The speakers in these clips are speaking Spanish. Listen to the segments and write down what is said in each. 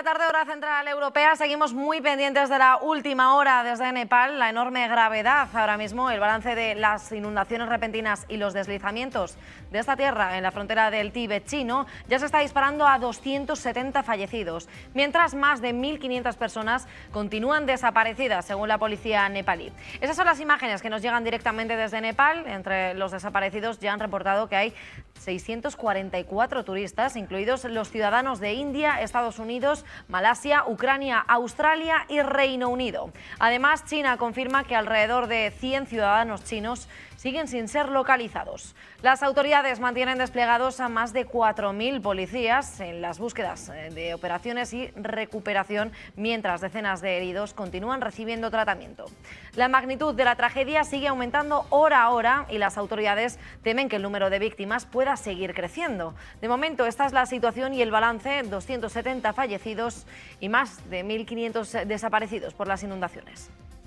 la tarde, hora central europea. Seguimos muy pendientes de la última hora desde Nepal. La enorme gravedad ahora mismo, el balance de las inundaciones repentinas y los deslizamientos de esta tierra en la frontera del Tíbet chino ya se está disparando a 270 fallecidos, mientras más de 1.500 personas continúan desaparecidas, según la policía nepalí. Esas son las imágenes que nos llegan directamente desde Nepal. Entre los desaparecidos ya han reportado que hay 644 turistas, incluidos los ciudadanos de India, Estados Unidos, Malasia, Ucrania, Australia y Reino Unido. Además, China confirma que alrededor de 100 ciudadanos chinos siguen sin ser localizados. Las autoridades mantienen desplegados a más de 4.000 policías en las búsquedas de operaciones y recuperación, mientras decenas de heridos continúan recibiendo tratamiento. La magnitud de la tragedia sigue aumentando hora a hora y las autoridades temen que el número de víctimas pueda seguir creciendo. De momento, esta es la situación y el balance: 270 fallecidos y más de 1.500 desaparecidos por las inundaciones.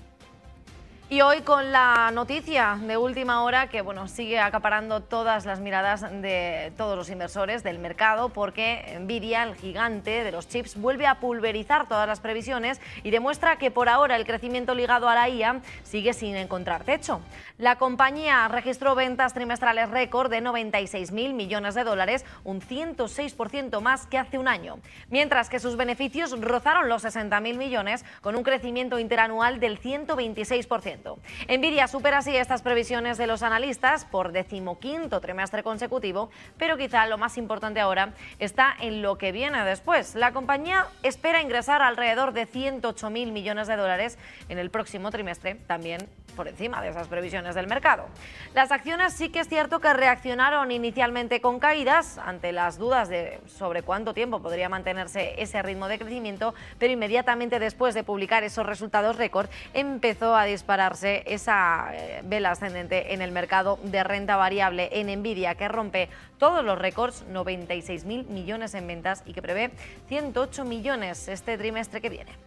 Y hoy con la noticia de última hora que sigue acaparando todas las miradas de todos los inversores del mercado, porque Nvidia, el gigante de los chips, vuelve a pulverizar todas las previsiones y demuestra que por ahora el crecimiento ligado a la IA sigue sin encontrar techo. La compañía registró ventas trimestrales récord de 96.000 millones de dólares, un 106% más que hace un año, mientras que sus beneficios rozaron los 60.000 millones con un crecimiento interanual del 126%. Nvidia supera así estas previsiones de los analistas por 15º trimestre consecutivo, pero quizá lo más importante ahora está en lo que viene después. La compañía espera ingresar alrededor de 108.000 millones de dólares en el próximo trimestre, también por encima de esas previsiones del mercado. Las acciones sí que es cierto que reaccionaron inicialmente con caídas ante las dudas sobre cuánto tiempo podría mantenerse ese ritmo de crecimiento, pero inmediatamente después de publicar esos resultados récord empezó a dispararse esa vela ascendente en el mercado de renta variable en Nvidia, que rompe todos los récords, 96.000 millones en ventas y que prevé 108 millones este trimestre que viene.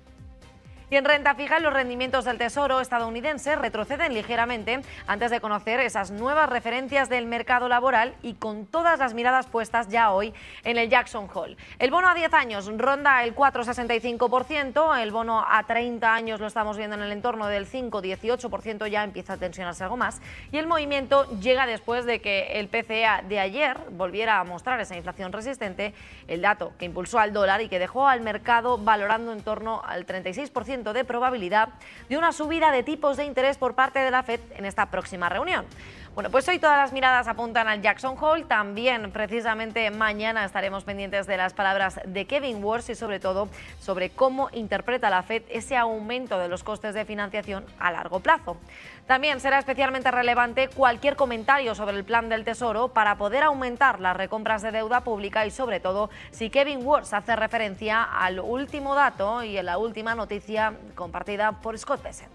Y en renta fija, los rendimientos del Tesoro estadounidense retroceden ligeramente antes de conocer esas nuevas referencias del mercado laboral y con todas las miradas puestas ya hoy en el Jackson Hole. El bono a 10 años ronda el 4,65%, el bono a 30 años lo estamos viendo en el entorno del 5,18%, ya empieza a tensionarse algo más, y el movimiento llega después de que el PCE de ayer volviera a mostrar esa inflación resistente, el dato que impulsó al dólar y que dejó al mercado valorando en torno al 36% de probabilidad de una subida de tipos de interés por parte de la FED en esta próxima reunión. Bueno, pues hoy todas las miradas apuntan al Jackson Hole. También, precisamente, mañana estaremos pendientes de las palabras de Kevin Warsh y, sobre todo, sobre cómo interpreta la FED ese aumento de los costes de financiación a largo plazo. También será especialmente relevante cualquier comentario sobre el plan del Tesoro para poder aumentar las recompras de deuda pública y, sobre todo, si Kevin Warsh hace referencia al último dato y en la última noticia compartida por Scott Bessent.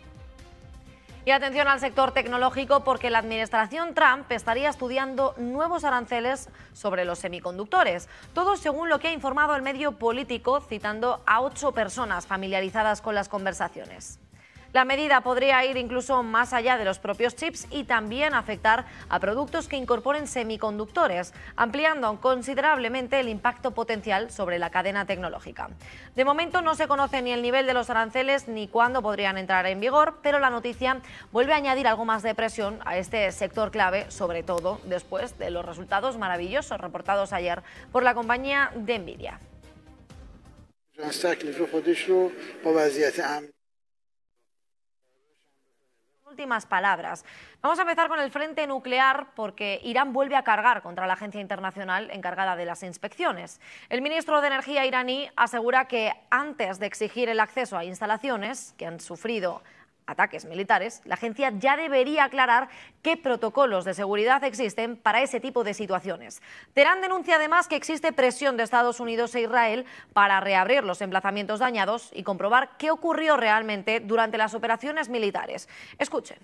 Y atención al sector tecnológico, porque la administración Trump estaría estudiando nuevos aranceles sobre los semiconductores. Todo según lo que ha informado el medio Político, citando a 8 personas familiarizadas con las conversaciones. La medida podría ir incluso más allá de los propios chips y también afectar a productos que incorporen semiconductores, ampliando considerablemente el impacto potencial sobre la cadena tecnológica. De momento no se conoce ni el nivel de los aranceles ni cuándo podrían entrar en vigor, pero la noticia vuelve a añadir algo más de presión a este sector clave, sobre todo después de los resultados maravillosos reportados ayer por la compañía de Nvidia. Últimas palabras. Vamos a empezar con el frente nuclear, porque Irán vuelve a cargar contra la agencia internacional encargada de las inspecciones. El ministro de Energía iraní asegura que antes de exigir el acceso a instalaciones que han sufrido ataques militares, la agencia ya debería aclarar qué protocolos de seguridad existen para ese tipo de situaciones. Teherán denuncia además que existe presión de Estados Unidos e Israel para reabrir los emplazamientos dañados y comprobar qué ocurrió realmente durante las operaciones militares. Escuchen.